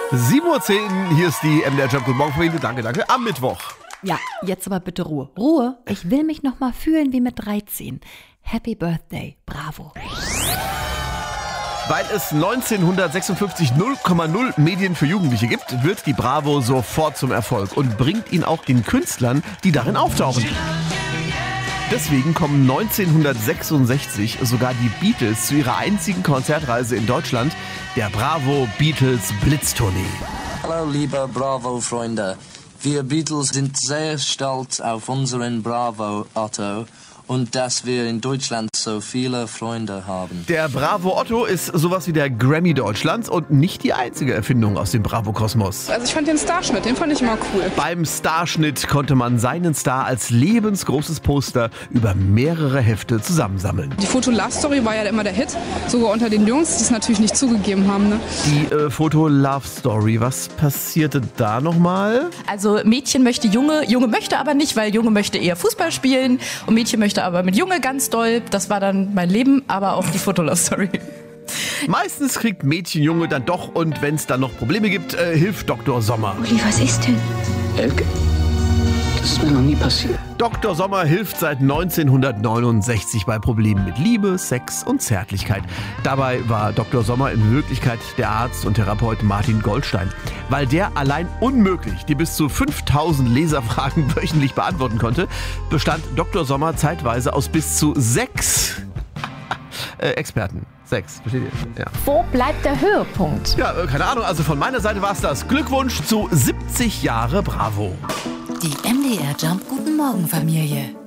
7:10 Uhr, hier ist die MDR Jump. Guten Morgen, Freunde. Danke. Am Mittwoch. Ja, jetzt aber bitte Ruhe. Ruhe, ich will mich noch mal fühlen wie mit 13. Happy Birthday, bravo. Weil es 1956 0,0 Medien für Jugendliche gibt, wird die Bravo sofort zum Erfolg und bringt ihn auch den Künstlern, die darin auftauchen. Deswegen kommen 1966 sogar die Beatles zu ihrer einzigen Konzertreise in Deutschland, der Bravo Beatles Blitztournee. Hallo liebe Bravo-Freunde, wir Beatles sind sehr stolz auf unseren Bravo Otto und dass wir in Deutschland so viele Freunde haben. Der Bravo Otto ist sowas wie der Grammy Deutschlands und nicht die einzige Erfindung aus dem Bravo-Kosmos. Also ich fand den Starschnitt, den fand ich immer cool. Beim Starschnitt konnte man seinen Star als lebensgroßes Poster über mehrere Hefte zusammensammeln. Die Foto-Love-Story war ja immer der Hit, sogar unter den Jungs, die es natürlich nicht zugegeben haben. Ne? Die Foto-Love-Story, was passierte da nochmal? Also Mädchen möchte Junge möchte aber nicht, weil Junge möchte eher Fußball spielen und Mädchen möchte aber mit Junge ganz doll. Das war dann mein Leben, aber auch die Foto-Love-Story. Meistens kriegt Mädchen Junge dann doch und wenn es dann noch Probleme gibt, hilft Dr. Sommer. Uli, was ist denn? Elke, das ist mir noch nie passiert. Dr. Sommer hilft seit 1969 bei Problemen mit Liebe, Sex und Zärtlichkeit. Dabei war Dr. Sommer in Wirklichkeit der Arzt und Therapeut Martin Goldstein. Weil der allein unmöglich die bis zu 5000 Leserfragen wöchentlich beantworten konnte, bestand Dr. Sommer zeitweise aus bis zu 6 Experten. 6, versteht ihr? Ja. Wo bleibt der Höhepunkt? Ja, keine Ahnung, also von meiner Seite war es das. Glückwunsch zu 70 Jahre Bravo. Die MDR Jump Guten Morgen Familie.